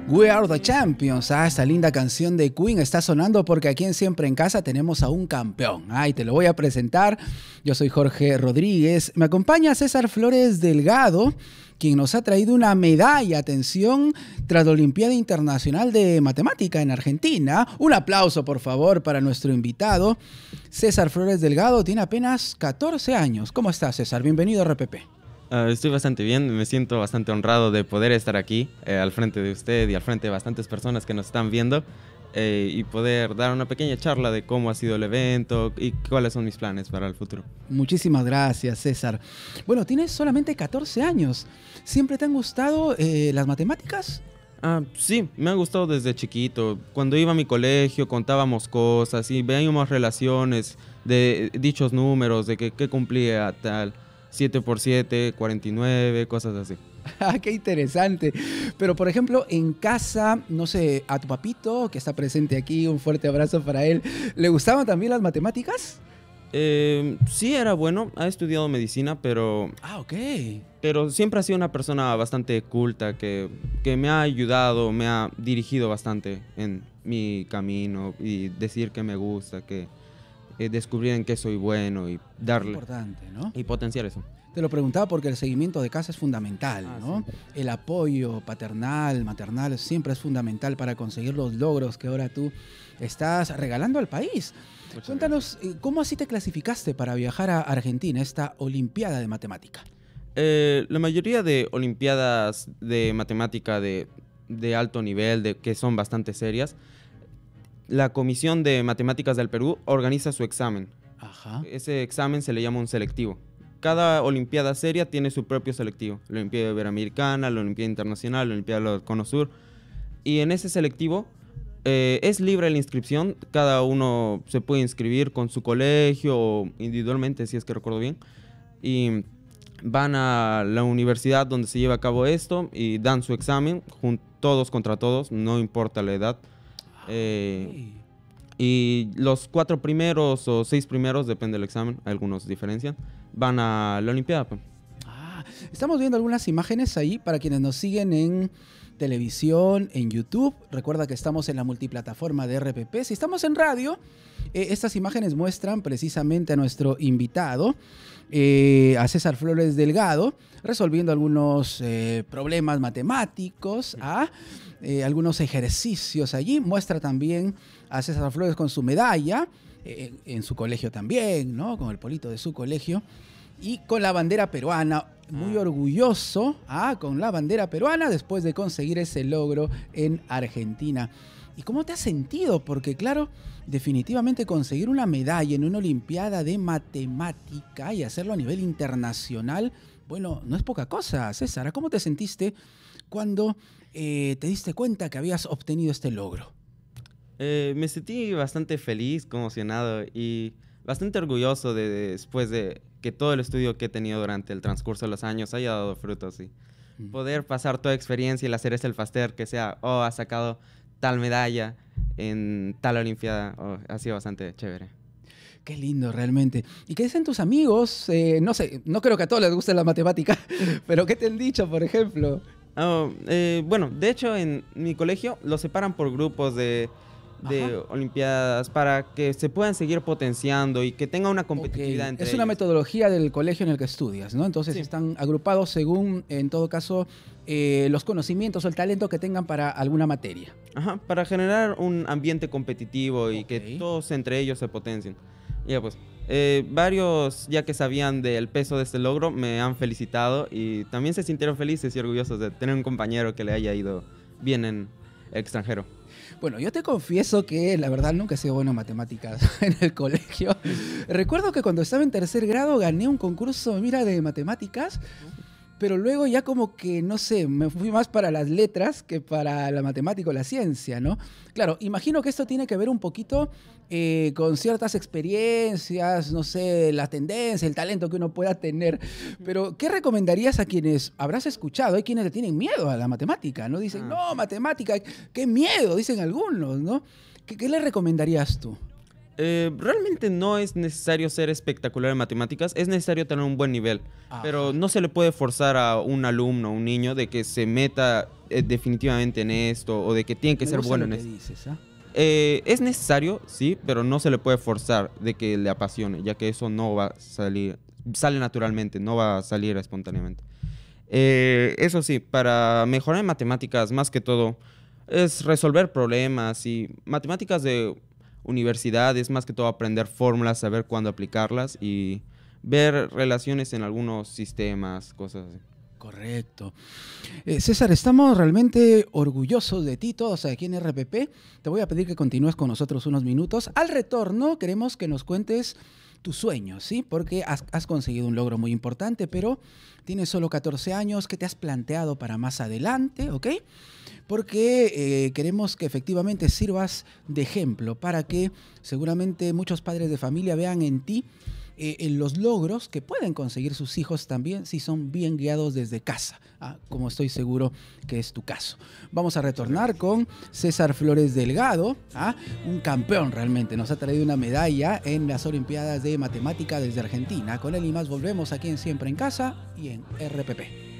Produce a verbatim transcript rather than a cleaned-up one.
We Are the Champions, ah, esta linda canción de Queen está sonando porque aquí en Siempre en Casa tenemos a un campeón. Ah, y te lo voy a presentar. Yo soy Jorge Rodríguez. Me acompaña César Flores Delgado, quien nos ha traído una medalla, atención, tras la Olimpiada Internacional de Matemática en Argentina. Un aplauso, por favor, para nuestro invitado. César Flores Delgado tiene apenas catorce años. ¿Cómo estás, César? Bienvenido a R P P. Uh, estoy bastante bien, me siento bastante honrado de poder estar aquí eh, al frente de usted y al frente de bastantes personas que nos están viendo eh, y poder dar una pequeña charla de cómo ha sido el evento y cuáles son mis planes para el futuro. Muchísimas gracias, César. Bueno, tienes solamente catorce años. ¿Siempre te han gustado eh, las matemáticas? Ah, sí, me ha gustado desde chiquito. Cuando iba a mi colegio contábamos cosas y veíamos relaciones de dichos números, de que, que cumplía tal... siete por siete, cuarenta y nueve, cosas así. Ah, qué interesante. Pero, por ejemplo, en casa, no sé, a tu papito, que está presente aquí, un fuerte abrazo para él, ¿le gustaban también las matemáticas? Eh, sí, era bueno. Ha estudiado medicina, pero... Ah, ok. Pero siempre ha sido una persona bastante culta que, que me ha ayudado, me ha dirigido bastante en mi camino y decir que me gusta, que... Eh, descubrir en qué soy bueno y darle... Importante, ¿no? Y potenciar eso. Te lo preguntaba porque el seguimiento de casa es fundamental, ah, ¿no? Sí. El apoyo paternal, maternal, siempre es fundamental para conseguir los logros que ahora tú estás regalando al país. Muchas Cuéntanos, gracias. ¿Cómo así te clasificaste para viajar a Argentina, esta Olimpiada de Matemática? Eh, la mayoría de Olimpiadas de Matemática de, de alto nivel, de, que son bastante serias, la Comisión de Matemáticas del Perú organiza su examen. Ajá. Ese examen se le llama un selectivo. Cada olimpiada seria tiene su propio selectivo. La Olimpiada Iberoamericana, la Olimpiada Internacional, la Olimpiada del Cono Sur. Y en ese selectivo eh, es libre la inscripción. Cada uno se puede inscribir con su colegio o individualmente, si es que recuerdo bien. Y van a la universidad donde se lleva a cabo esto y dan su examen, todos contra todos, no importa la edad. Eh, y los cuatro primeros o seis primeros, depende del examen, algunos diferencian, van a la Olimpiada. Pues. Ah, estamos viendo algunas imágenes ahí para quienes nos siguen en televisión, en YouTube. Recuerda que estamos en la multiplataforma de R P P. Si estamos en radio, eh, estas imágenes muestran precisamente a nuestro invitado, eh, a César Flores Delgado, resolviendo algunos eh, problemas matemáticos, ¿ah? Eh, algunos ejercicios allí. Muestra también a César Flores con su medalla, eh, en su colegio también, ¿no? Con el polito de su colegio y con la bandera peruana. Muy orgulloso, ¿ah? Con la bandera peruana después de conseguir ese logro en Argentina. ¿Y cómo te has sentido? Porque claro, definitivamente conseguir una medalla en una Olimpiada de Matemática y hacerlo a nivel internacional, bueno, no es poca cosa. César, ¿cómo te sentiste cuando eh, te diste cuenta que habías obtenido este logro? Eh, me sentí bastante feliz, conmocionado y bastante orgulloso de, de, después de que todo el estudio que he tenido durante el transcurso de los años haya dado frutos. Y mm. poder pasar toda experiencia y la cereza del pastel, que sea, oh, has sacado tal medalla en tal Olimpiada, oh, ha sido bastante chévere. Qué lindo, realmente. ¿Y qué dicen tus amigos? Eh, no sé, no creo que a todos les guste la matemática, pero ¿qué te han dicho, por ejemplo? Oh, eh, bueno, de hecho, en mi colegio lo separan por grupos de, de olimpiadas para que se puedan seguir potenciando y que tenga una competitividad okay. entre Es una ellos. metodología del colegio en el que estudias, ¿no? Entonces sí. Están agrupados según, en todo caso, eh, los conocimientos o el talento que tengan para alguna materia. Ajá, para generar un ambiente competitivo y okay. que todos entre ellos se potencien. Ya pues, eh, varios ya que sabían del peso de este logro me han felicitado y también se sintieron felices y orgullosos de tener un compañero que le haya ido bien en el extranjero. Bueno, yo te confieso que la verdad nunca he sido bueno en matemáticas en el colegio. Recuerdo que cuando estaba en tercer grado gané un concurso, mira, de matemáticas, pero luego ya como que, no sé, me fui más para las letras que para la matemática o la ciencia, ¿no? Claro, imagino que esto tiene que ver un poquito eh, con ciertas experiencias, no sé, la tendencia, el talento que uno pueda tener. Pero, ¿qué recomendarías a quienes habrás escuchado? Hay quienes le tienen miedo a la matemática, ¿no? Dicen, ah. no, matemática, qué miedo, dicen algunos, ¿no? ¿Qué, qué le recomendarías tú? Eh, realmente no es necesario ser espectacular en matemáticas, es necesario tener un buen nivel, Ajá. pero no se le puede forzar a un alumno, un niño, de que se meta eh, definitivamente en esto o de que tiene que Me ser gusta bueno lo en que esto. dices, ¿ah? Eh, es necesario, sí, pero no se le puede forzar de que le apasione, ya que eso no va a salir, sale naturalmente, no va a salir espontáneamente. Eh, eso sí, para mejorar en matemáticas, más que todo, es resolver problemas y matemáticas de universidad, es más que todo aprender fórmulas, saber cuándo aplicarlas y ver relaciones en algunos sistemas, cosas así. Correcto. Eh, César, estamos realmente orgullosos de ti, todos aquí en R P P. Te voy a pedir que continúes con nosotros unos minutos. Al retorno, queremos que nos cuentes tus sueños, ¿sí? Porque has, has conseguido un logro muy importante, pero tienes solo catorce años. ¿Qué te has planteado para más adelante, ok? Porque eh, queremos que efectivamente sirvas de ejemplo para que seguramente muchos padres de familia vean en ti Eh, en los logros que pueden conseguir sus hijos también si son bien guiados desde casa, ¿ah? Como estoy seguro que es tu caso. Vamos a retornar con César Flores Delgado, ¿ah? Un campeón realmente, nos ha traído una medalla en las Olimpiadas de Matemática desde Argentina. Con él y más volvemos aquí en Siempre en Casa y en R P P.